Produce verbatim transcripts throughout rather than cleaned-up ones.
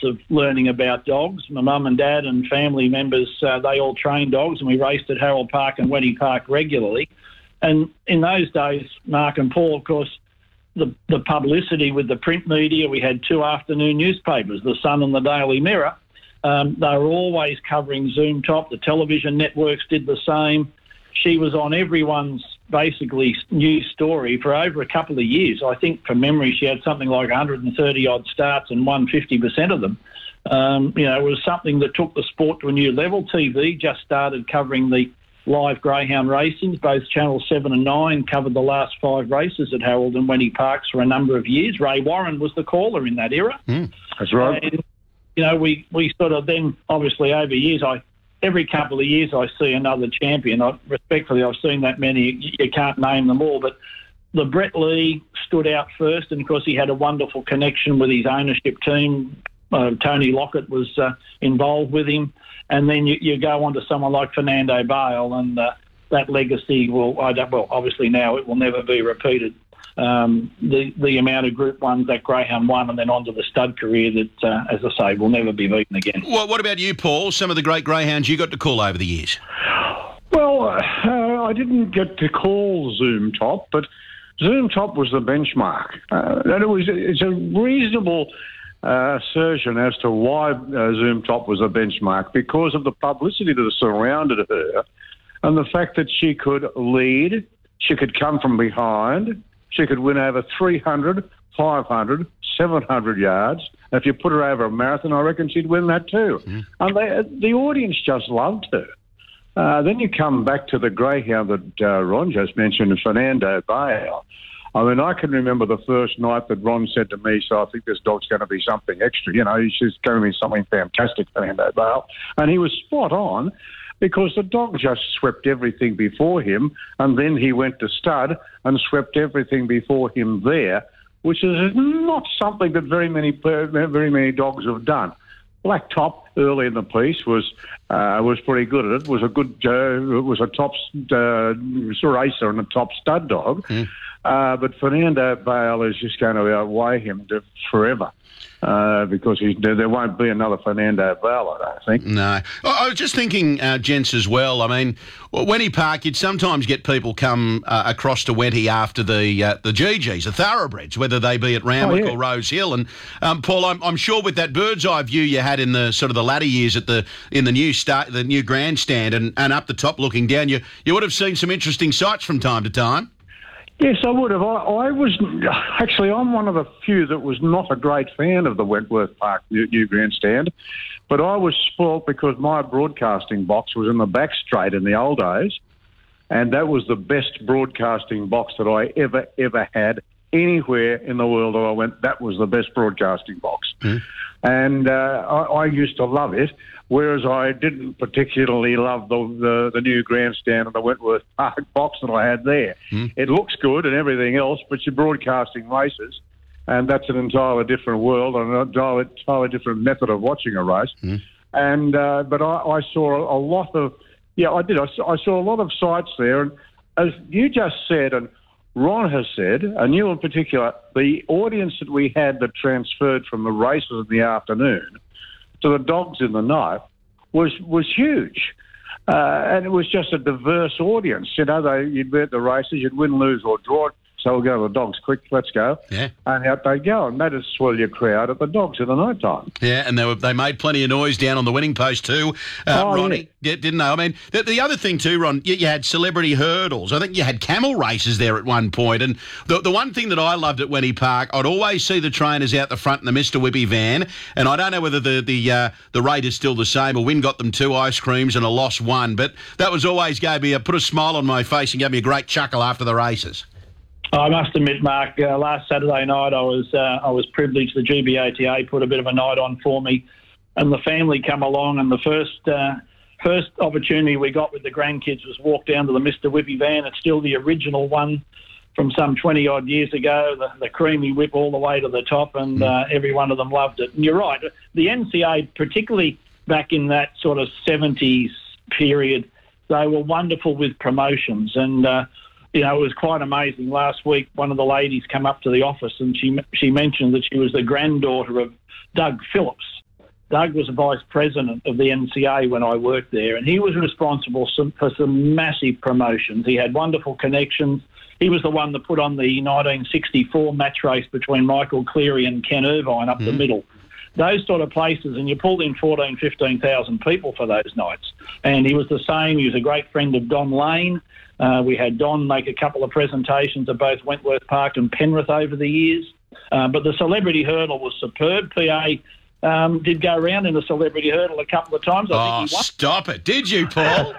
of learning about dogs. My mum and dad and family members, uh, they all trained dogs, and we raced at Harold Park and Wenny Park regularly. And in those days, Mark and Paul, of course, the, the publicity with the print media, we had two afternoon newspapers, the Sun and the Daily Mirror. Um, they were always covering Zoom Top. The television networks did the same. She was on everyone's basically news story for over a couple of years. I think from memory she had something like one hundred thirty odd starts and won fifty percent of them. Um, you know, it was something that took the sport to a new level. T V just started covering the live greyhound racings. Both Channel seven and nine covered the last five races at Harold and Wenny Parks for a number of years. Ray Warren was the caller in that era. Mm, that's right. And, you know, we, we sort of then, obviously, over years, I every couple of years I see another champion. I, respectfully, I've seen that many. You, you can't name them all, but the Brett Lee stood out first, and, of course, he had a wonderful connection with his ownership team. Uh, Tony Lockett was uh, involved with him. And then you, you go on to someone like Fernando Bale, and uh, that legacy will, I don't, well, obviously now it will never be repeated. Um, the the amount of Group Ones that Greyhound won, and then on to the stud career that, uh, as I say, will never be beaten again. Well, what about you, Paul? Some of the great greyhounds you got to call over the years. Well, uh, I didn't get to call Zoom Top, but Zoom Top was the benchmark. Uh, and it was it's a reasonable uh, assertion as to why uh, Zoom Top was a benchmark, because of the publicity that surrounded her and the fact that she could lead, she could come from behind. She could win over three hundred, five hundred, seven hundred yards. And if you put her over a marathon, I reckon she'd win that too. Mm. And they, the audience just loved her. Uh, then you come back to the greyhound that uh, Ron just mentioned, Fernando Bale. I mean, I can remember the first night that Ron said to me, so I think this dog's going to be something extra. You know, she's going to be something fantastic, Fernando Bale. And he was spot on, because the dog just swept everything before him, and then he went to stud and swept everything before him there, which is not something that very many very many dogs have done. Black Top early in the piece was uh, was pretty good at it. Was a good uh, was a top uh, racer and a top stud dog, mm. uh, but Fernando Bale is just going to outweigh him to forever. Uh, because he's, there won't be another Fernando Bale, I don't think. No. I was just thinking, uh, gents, as well. I mean, Wenny Park, you'd sometimes get people come uh, across to Wenty after the uh, the G Gs, the thoroughbreds, whether they be at Randwick oh, yeah. or Rose Hill. And um, Paul, I'm, I'm sure with that bird's eye view you had in the sort of the latter years at the in the new start, the new grandstand, and, and up the top looking down, you you would have seen some interesting sights from time to time. Yes, I would have. I, I was actually, I'm one of the few that was not a great fan of the Wentworth Park new, new grandstand, but I was spoilt because my broadcasting box was in the back straight in the old days, and that was the best broadcasting box that I ever, ever had anywhere in the world that I went. That was the best broadcasting box. Mm. And uh, I, I used to love it, whereas I didn't particularly love the, the, the new grandstand and the Wentworth Park box that I had there. Mm. It looks good and everything else, but you're broadcasting races, and that's an entirely different world and an entirely, entirely different method of watching a race. Mm. And uh, But I, I saw a lot of, yeah, I did. I saw, I saw a lot of sights there. And as you just said, and Ron has said, and you in particular, the audience that we had that transferred from the races in the afternoon to the dogs in the night was was huge. Uh, and it was just a diverse audience. You know, they, you'd be at the races, you'd win, lose or draw. So we'll go to the dogs quick, let's go. Yeah. And out they go. And that'd swell your crowd at the dogs in the night time. Yeah, and they were they made plenty of noise down on the winning post too, uh, oh, Ronnie, yeah. didn't they? I mean, the, the other thing too, Ron, you, you had celebrity hurdles. I think you had camel races there at one point. And the, the one thing that I loved at Wenny Park, I'd always see the trainers out the front in the Mister Whippy van. And I don't know whether the the, uh, the rate is still the same. A win got them two ice creams and a loss one. But that was always gave me a, put a smile on my face and gave me a great chuckle after the races. I must admit, Mark, uh, last Saturday night I was uh, I was privileged. The G B A T A put a bit of a night on for me, and the family come along. And the first uh, first opportunity we got with the grandkids was walk down to the Mister Whippy van. It's still the original one from some twenty odd years ago. The, the creamy whip all the way to the top, and uh, every one of them loved it. And you're right, the N C A, particularly back in that sort of seventies period, they were wonderful with promotions. And uh, You know, it was quite amazing. Last week, one of the ladies came up to the office and she she mentioned that she was the granddaughter of Doug Phillips, Doug was a vice president of the N C A when I worked there, and he was responsible some, for some massive promotions. He had wonderful connections. He was the one that put on the nineteen sixty-four match race between Michael Cleary and Ken Irvine up mm. the middle. Those sort of places, and you pulled in fourteen, fifteen thousand people for those nights. And he was the same. He was a great friend of Don Lane. Uh, we had Don make a couple of presentations at both Wentworth Park and Penrith over the years. Uh, but the celebrity hurdle was superb. P A um, did go around in the celebrity hurdle a couple of times. I oh, think he won. Stop it. Did you, Paul?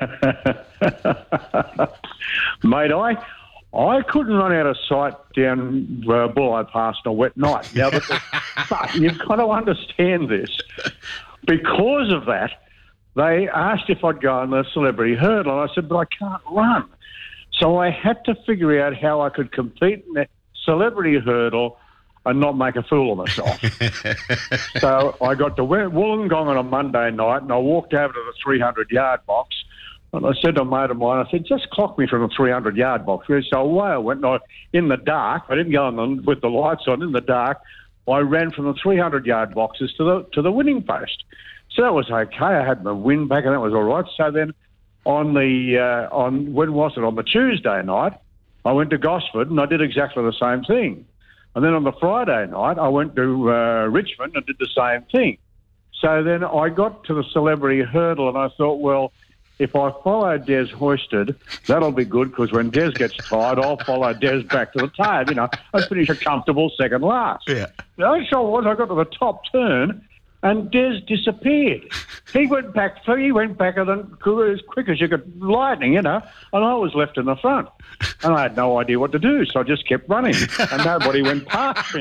Mate, I... I couldn't run out of sight down uh, Bulleye Pass on a wet night. Now, but, but you've got to understand this. Because of that, they asked if I'd go on the celebrity hurdle, and I said, but I can't run. So I had to figure out how I could compete in the celebrity hurdle and not make a fool of myself. So I got to Wollongong on a Monday night, and I walked over to the three hundred yard box. And I said to a mate of mine, I said, just clock me from the three hundred yard box. So away I went, and I, in the dark, I didn't go on the, with the lights on, in the dark, I ran from the three hundred yard boxes to the to the winning post. So that was okay. I had my win back, and that was all right. So then on the, uh, on when was it, on the Tuesday night, I went to Gosford, and I did exactly the same thing. And then on the Friday night, I went to uh, Richmond and did the same thing. So then I got to the celebrity hurdle, and I thought, well, if I follow Des Hoisted, that'll be good, because when Des gets tired, I'll follow Des back to the tail, you know, and finish a comfortable second last. Yeah. The so was, I got to the top turn, and Des disappeared. He went back, he went back as quick as you could, lightning, you know, and I was left in the front. And I had no idea what to do, so I just kept running, and nobody went past me.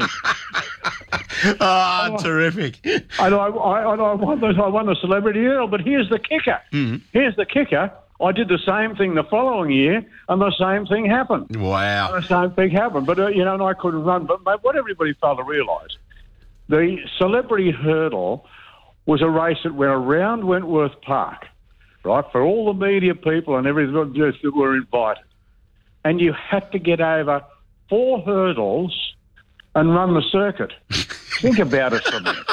Oh, terrific. And I, I, I, won the, I won the celebrity hurdle, but here's the kicker. Mm. Here's the kicker. I did the same thing the following year, and the same thing happened. Wow. And the same thing happened. But, uh, you know, and I couldn't run. But mate, what everybody failed to realise, the celebrity hurdle was a race that went around Wentworth Park, right, for all the media people and everything that were invited. And you had to get over four hurdles and run the circuit. Think about it for a minute.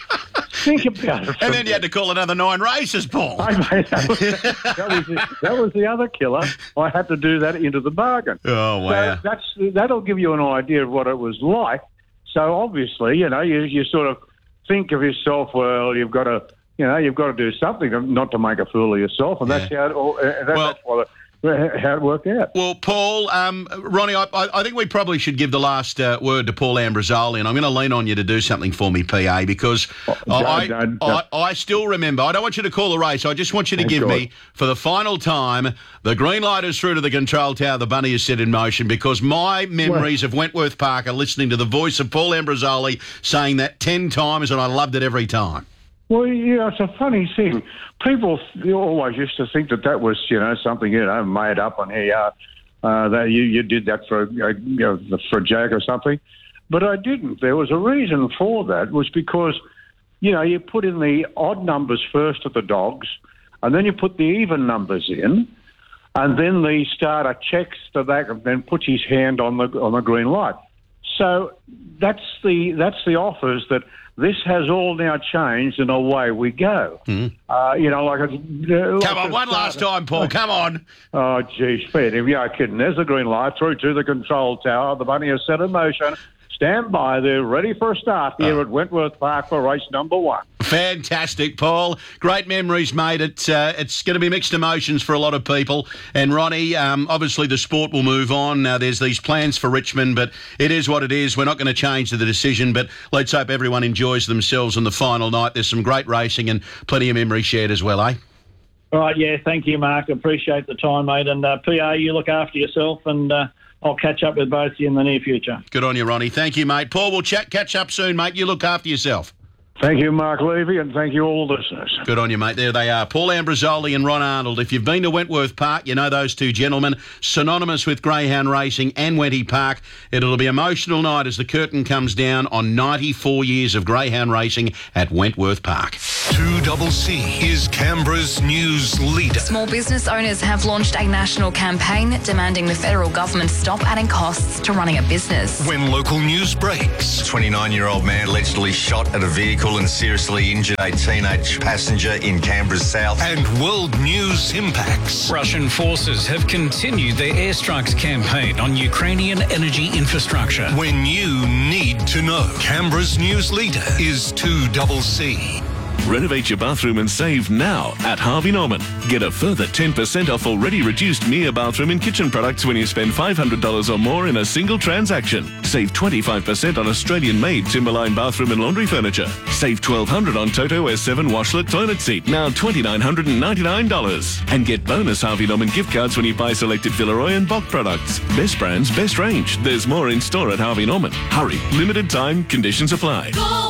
Think about it for And then you had to call another nine races, Paul. I made, that, was, that, was the, that was the other killer. I had to do that into the bargain. Oh, wow. So that's, that'll give you an idea of what it was like. So obviously, you know, you, you sort of think of yourself, well, you've got to, you know, you've got to do something not to make a fool of yourself. And that's yeah. how it, uh, that, well, that's what it, how it worked out. Well, Paul, um, Ronnie, I, I think we probably should give the last uh, word to Paul Ambrosoli, and I'm going to lean on you to do something for me, P A, because oh, I, no, no, I, I still remember, I don't want you to call the race, I just want you to Thank give God. me, for the final time, the green light is through to the control tower, the bunny is set in motion, because my memories well, of Wentworth Park are listening to the voice of Paul Ambrosoli saying that ten times, and I loved it every time. Well, yeah, it's a funny thing. People always used to think that that was, you know, something, you know, made up on here. Uh, uh, that you, you did that for, uh, you know, for a joke or something. But I didn't. There was a reason for that, was because, you know, you put in the odd numbers first of the dogs, and then you put the even numbers in, and then the starter checks the back and then puts his hand on the on the green light. So that's the that's the offers that this has all now changed, and away we go. Mm. Uh, you know, like... A, like come on, one last time, Paul, come on. Oh, geez, fair. If you're kidding, there's the green light through to the control tower. The bunny is set in motion. Stand by. They're ready for a start here oh. at Wentworth Park for race number one. Fantastic, Paul. Great memories, mate. It's, uh, it's going to be mixed emotions for a lot of people. And, Ronnie, um, obviously the sport will move on. Now, there's these plans for Richmond, but it is what it is. We're not going to change the decision, but let's hope everyone enjoys themselves on the final night. There's some great racing and plenty of memories shared as well, eh? All right, yeah, thank you, Mark. Appreciate the time, mate. And, uh, P A, you look after yourself, and... Uh, I'll catch up with both of you in the near future. Good on you, Ronnie. Thank you, mate. Paul, we'll chat, catch up soon, mate. You look after yourself. Thank you, Mark Levy, and thank you all listeners. Good on you, mate. There they are, Paul Ambrosoli and Ron Arnold. If you've been to Wentworth Park, you know those two gentlemen, synonymous with greyhound racing and Wenty Park. It'll be an emotional night as the curtain comes down on ninety-four years of greyhound racing at Wentworth Park. two C C is Canberra's news leader. Small business owners have launched a national campaign demanding the federal government stop adding costs to running a business. When local news breaks. twenty-nine-year-old man allegedly shot at a vehicle and seriously injured a teenage passenger in Canberra's south. And world news impacts. Russian forces have continued their airstrikes campaign on Ukrainian energy infrastructure. When you need to know. Canberra's news leader is two C C. Renovate your bathroom and save now at Harvey Norman. Get a further ten percent off already reduced Mia bathroom and kitchen products when you spend five hundred dollars or more in a single transaction. Save twenty-five percent on Australian-made Timberline bathroom and laundry furniture. Save twelve hundred dollars on Toto S seven washlet toilet seat, now two thousand nine hundred ninety-nine dollars. And get bonus Harvey Norman gift cards when you buy selected Villeroy and Bock products. Best brands, best range. There's more in store at Harvey Norman. Hurry, limited time, conditions apply. Go!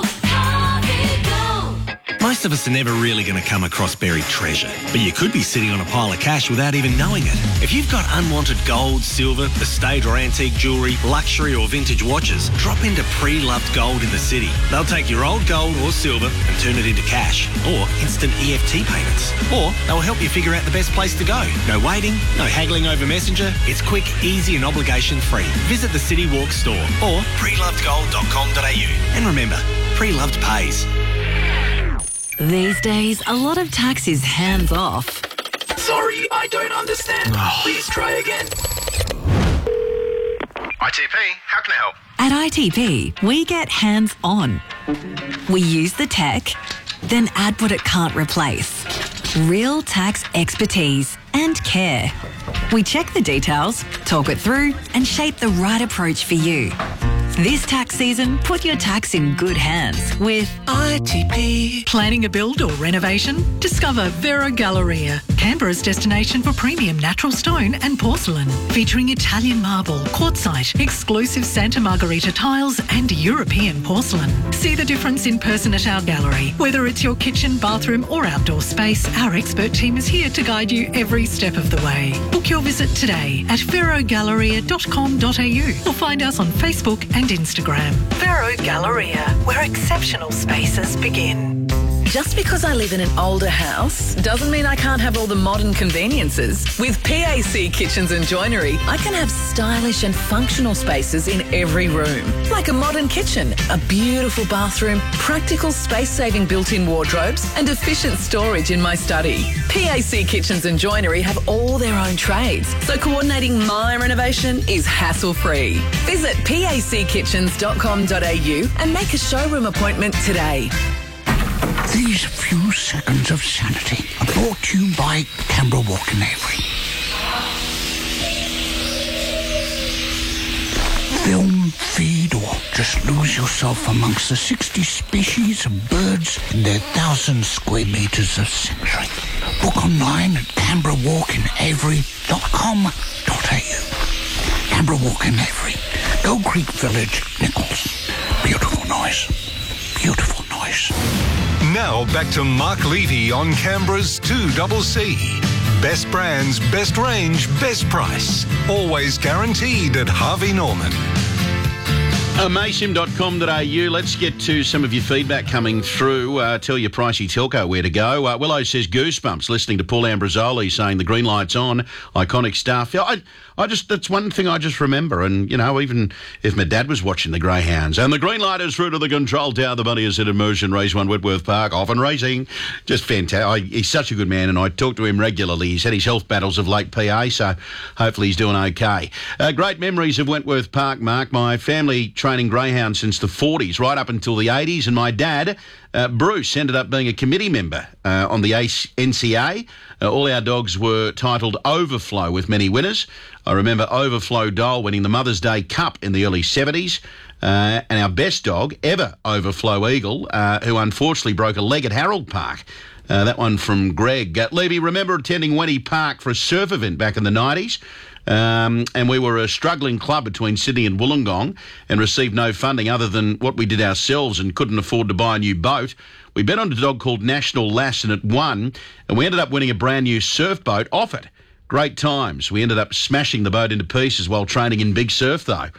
Most of us are never really going to come across buried treasure, but you could be sitting on a pile of cash without even knowing it. If you've got unwanted gold, silver, estate or antique jewellery, luxury or vintage watches, drop into Pre-Loved Gold in the city. They'll take your old gold or silver and turn it into cash or instant E F T payments. Or they'll help you figure out the best place to go. No waiting, no haggling over Messenger. It's quick, easy and obligation-free. Visit the City Walk store or pre loved gold dot com dot a u. And remember, Pre-Loved pays. These days, a lot of tax is hands-off. Sorry, I don't understand. Please try again. I T P, how can I help? At I T P, we get hands-on. We use the tech, then add what it can't replace. Real tax expertise and care. We check the details, talk it through, and shape the right approach for you. This tax season, put your tax in good hands with I T P. Planning a build or renovation? Discover Vero Galleria, Canberra's destination for premium natural stone and porcelain. Featuring Italian marble, quartzite, exclusive Santa Margherita tiles and European porcelain. See the difference in person at our gallery. Whether it's your kitchen, bathroom or outdoor space, our expert team is here to guide you every step of the way. Book your visit today at vero galleria dot com dot a u or find us on Facebook and Instagram. Vero Galleria, where exceptional spaces begin. Just because I live in an older house doesn't mean I can't have all the modern conveniences. With P A C Kitchens and Joinery, I can have stylish and functional spaces in every room. Like a modern kitchen, a beautiful bathroom, practical space-saving built-in wardrobes and efficient storage in my study. P A C Kitchens and Joinery have all their own trades, so coordinating my renovation is hassle-free. Visit p a c kitchens dot com dot a u and make a showroom appointment today. These few seconds of sanity are brought to you by Canberra Walk in Avery. Film, feed, or just lose yourself amongst the sixty species of birds in their thousand square metres of sanctuary. Book online at canberra walk in avery dot com dot a u. Canberra Walk in Avery, Gold Creek Village, Nichols. Beautiful noise. Beautiful noise. Now back to Mark Levy on Canberra's two C C. Best brands, best range, best price. Always guaranteed at Harvey Norman. Uh, Maysim dot com dot a u. Let's get to some of your feedback coming through. Uh, tell your pricey telco where to go. Uh, Willow says goosebumps listening to Paul Ambrosoli saying the green light's on. Iconic stuff. Yeah, I, I just that's one thing I just remember. And, you know, even if my dad was watching the Greyhounds. And the green light is through to the control tower. The bunny is at immersion. Race one, Whitworth Park. Off and racing. Just fantastic. He's such a good man and I talk to him regularly. He's had his health battles of late P A, so hopefully he's doing okay. Uh, great memories of Wentworth Park, Mark. My family training greyhound since the forties, right up until the eighties. And my dad, uh, Bruce, ended up being a committee member uh, on the N C A. Uh, all our dogs were titled Overflow with many winners. I remember Overflow Dole winning the Mother's Day Cup in the early seventies. Uh, and our best dog ever, Overflow Eagle, uh, who unfortunately broke a leg at Harold Park. Uh, that one from Greg. Uh, Levy, remember attending Wenny Park for a surf event back in the nineties? Um, and we were a struggling club between Sydney and Wollongong and received no funding other than what we did ourselves and couldn't afford to buy a new boat. We bet on a dog called National Lass and it won, and we ended up winning a brand new surf boat off it. Great times. We ended up smashing the boat into pieces while training in big surf, though.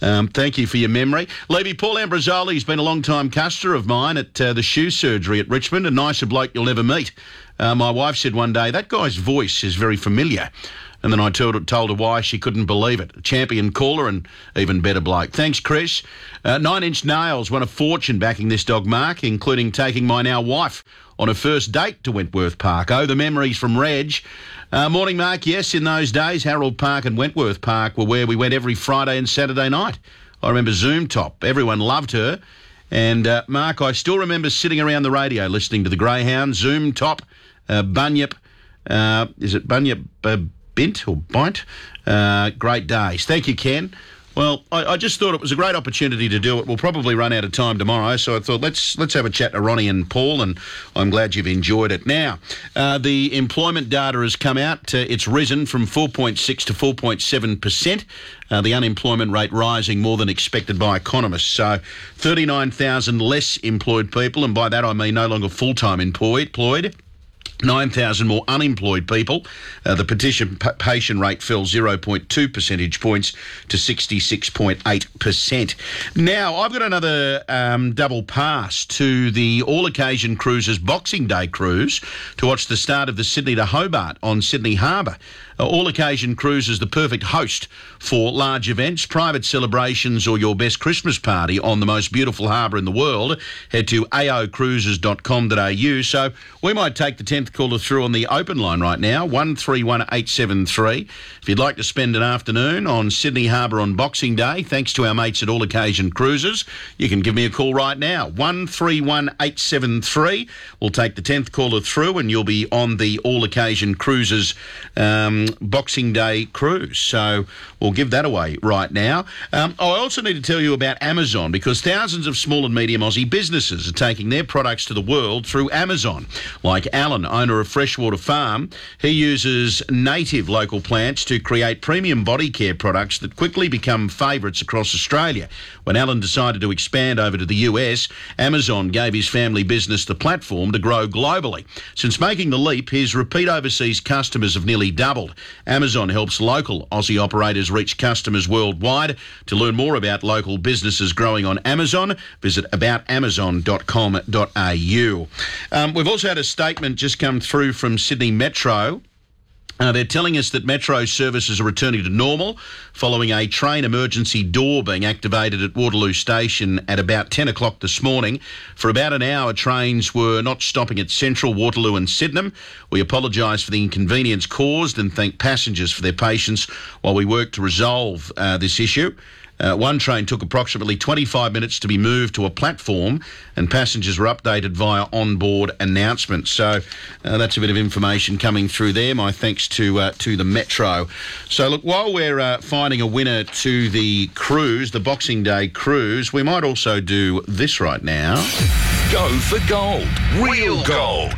Um, thank you for your memory. Levy, Paul Ambrosoli's been a long-time customer of mine at uh, the shoe surgery at Richmond, a nicer bloke you'll never meet. Uh, my wife said one day, that guy's voice is very familiar. And then I told, told her why. She couldn't believe it. A champion caller and even better bloke. Thanks, Chris. Uh, Nine Inch Nails won a fortune backing this dog, Mark, including taking my now wife on a first date to Wentworth Park. Oh, the memories from Reg. Uh, morning, Mark. Yes, in those days, Harold Park and Wentworth Park were where we went every Friday and Saturday night. I remember Zoom Top. Everyone loved her. And, uh, Mark, I still remember sitting around the radio listening to the Greyhound, Zoom Top, uh, Bunyip. Uh, is it Bunyip? Uh, Bint or Bint. Uh, great days. Thank you, Ken. Well, I, I just thought it was a great opportunity to do it. We'll probably run out of time tomorrow, so I thought let's let's have a chat to Ronnie and Paul, and I'm glad you've enjoyed it. Now, uh, the employment data has come out. Uh, it's risen from four point six to four point seven percent. Uh, the unemployment rate rising more than expected by economists. So thirty-nine thousand less employed people, and by that I mean no longer full-time employed. employed. nine thousand more unemployed people. Uh, the participation rate fell zero point two percentage points to sixty-six point eight percent. Now, I've got another um, double pass to the All Occasion Cruises Boxing Day cruise to watch the start of the Sydney to Hobart on Sydney Harbour. Uh, All Occasion Cruises, the perfect host for large events, private celebrations or your best Christmas party on the most beautiful harbour in the world. Head to a o cruises dot com dot a u. So we might take the tenth caller through on the open line right now, one three one eight seven three. If you'd like to spend an afternoon on Sydney Harbour on Boxing Day, thanks to our mates at All Occasion Cruises, you can give me a call right now, one three one eight seven three. We'll take the tenth caller through and you'll be on the All Occasion Cruises um, Boxing Day cruise. So we'll give that away right now. Um, I also need to tell you about Amazon, because thousands of small and medium Aussie businesses are taking their products to the world through Amazon. Like Alan, owner of Freshwater Farm, he uses native local plants to create premium body care products that quickly become favourites across Australia. When Alan decided to expand over to the U S, Amazon gave his family business the platform to grow globally. Since making the leap, his repeat overseas customers have nearly doubled. Amazon helps local Aussie operators reach customers worldwide. To learn more about local businesses growing on Amazon, visit about amazon dot com dot a u. Um, we've also had a statement just come through from Sydney Metro. Uh, they're telling us that Metro services are returning to normal following a train emergency door being activated at Waterloo Station at about ten o'clock this morning. For about an hour, trains were not stopping at Central, Waterloo and Sydenham. We apologise for the inconvenience caused and thank passengers for their patience while we work to resolve uh, this issue. Uh, one train took approximately twenty-five minutes to be moved to a platform, and passengers were updated via onboard announcements. So uh, that's a bit of information coming through there. My thanks to uh, to the Metro. So look, while we're uh, finding a winner to the cruise, the Boxing Day cruise, we might also do this right now. Go for gold. Real gold.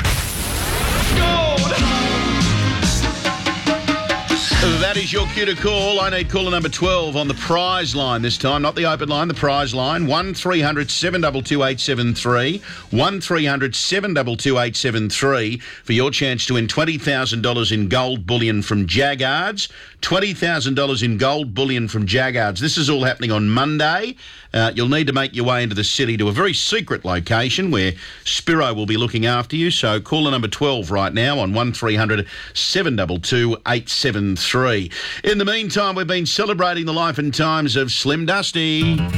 That is your cue to call. I need caller number twelve on the prize line this time, not the open line, the prize line. one three hundred seven two two eight seven three. one three hundred seven two two eight seven three for your chance to win twenty thousand dollars in gold bullion from Jaggards. twenty thousand dollars in gold bullion from Jaggards. This is all happening on Monday. Uh, you'll need to make your way into the city to a very secret location where Spiro will be looking after you. So caller number twelve right now on one three hundred seven two two eight seven three. In the meantime, we've been celebrating the life and times of Slim Dusty.